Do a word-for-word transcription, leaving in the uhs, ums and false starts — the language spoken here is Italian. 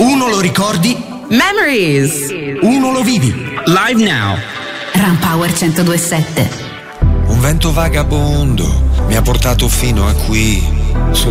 Uno lo ricordi, Memories. uno lo vivi. Live now. Runpower centodue e sette. Un vento vagabondo mi ha portato fino a qui.